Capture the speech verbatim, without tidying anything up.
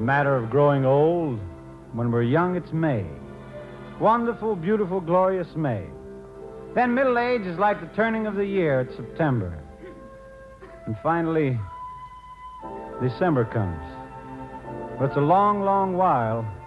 The matter of growing old. When we're young, it's May. Wonderful, beautiful, glorious May. Then middle age is like the turning of the year. It's September. And finally, December comes. But it's a long, long while